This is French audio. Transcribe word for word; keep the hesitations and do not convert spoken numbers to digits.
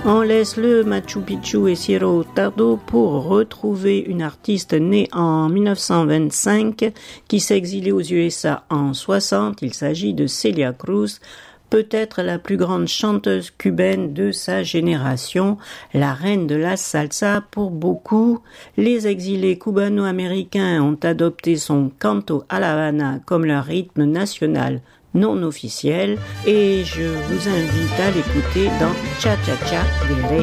On laisse le Machu Picchu et Cerro Tordo pour retrouver une artiste née en dix-neuf cent vingt-cinq qui s'est exilée aux U S A en soixante. Il s'agit de Celia Cruz, peut-être la plus grande chanteuse cubaine de sa génération, la reine de la salsa pour beaucoup. Les exilés cubano-américains ont adopté son canto a la Habana comme leur rythme national non officiel et je vous invite à l'écouter dans Cha Cha Cha de Rey.